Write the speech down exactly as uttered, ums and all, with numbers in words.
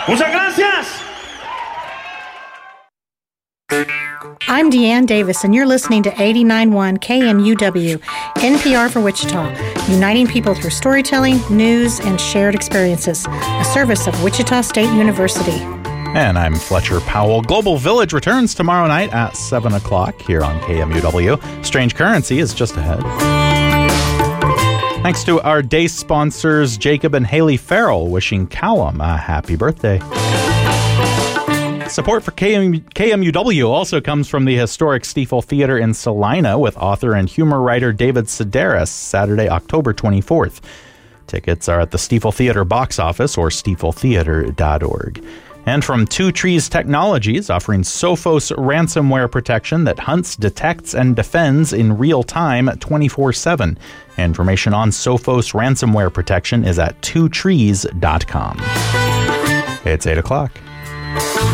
Muchas gracias! I'm Deanne Davis, and you're listening to eighty-nine point one K M U W, N P R for Wichita, uniting people through storytelling, news, and shared experiences, a service of Wichita State University. And I'm Fletcher Powell. Global Village returns tomorrow night at seven o'clock here on K M U W. Strange Currency is just ahead. Thanks to our day sponsors, Jacob and Haley Farrell, wishing Callum a happy birthday. Support for K M, K M U W also comes from the historic Stiefel Theater in Salina with author and humor writer David Sedaris, Saturday, October twenty-fourth. Tickets are at the Stiefel Theater box office or stiefel theater dot org. And from Two Trees Technologies, offering Sophos ransomware protection that hunts, detects, and defends in real time twenty-four seven. Information on Sophos ransomware protection is at two trees dot com. It's eight o'clock.